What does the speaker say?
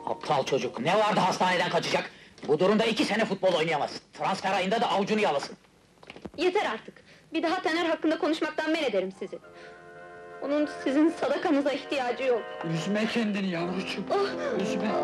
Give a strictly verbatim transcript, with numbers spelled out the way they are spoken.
Aptal çocuk, ne vardı hastaneden kaçacak? Bu durumda iki sene futbol oynayamaz. Transfer ayında da avucunu yalasın. Yeter artık! Bir daha Taner hakkında konuşmaktan men ederim sizi! Onun sizin sadakanıza ihtiyacı yok! Üzme kendini yavrucuğum, Ah! üzme!